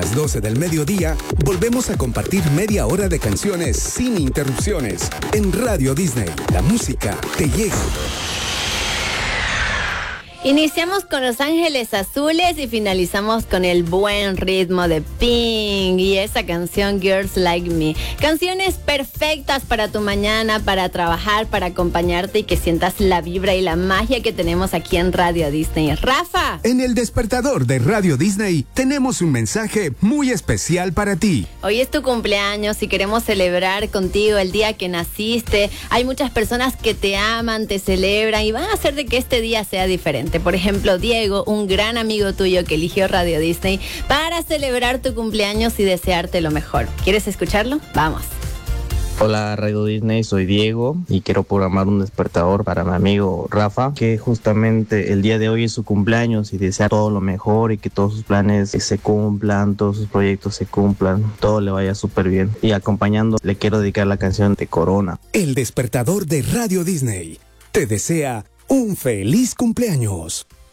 las 12 del mediodía, volvemos a compartir media hora de canciones sin interrupciones. En Radio Disney, la música te llega. Iniciamos con Los Ángeles Azules y finalizamos con el buen ritmo de Pink y esa canción Girls Like Me. Canciones perfectas para tu mañana, para trabajar, para acompañarte y que sientas la vibra y la magia que tenemos aquí en Radio Disney. Rafa. En el despertador de Radio Disney tenemos un mensaje muy especial para ti. Hoy es tu cumpleaños y queremos celebrar contigo el día que naciste. Hay muchas personas que te aman, te celebran y van a hacer de que este día sea diferente. Por ejemplo, Diego, un gran amigo tuyo que eligió Radio Disney para celebrar tu cumpleaños y desearte lo mejor. ¿Quieres escucharlo? Vamos. Hola Radio Disney, soy Diego y quiero programar un despertador para mi amigo Rafa, que justamente el día de hoy es su cumpleaños y desea todo lo mejor y que todos sus planes se cumplan, todos sus proyectos se cumplan, todo le vaya súper bien. Y acompañando le quiero dedicar la canción de Corona. El despertador de Radio Disney te desea un feliz cumpleaños.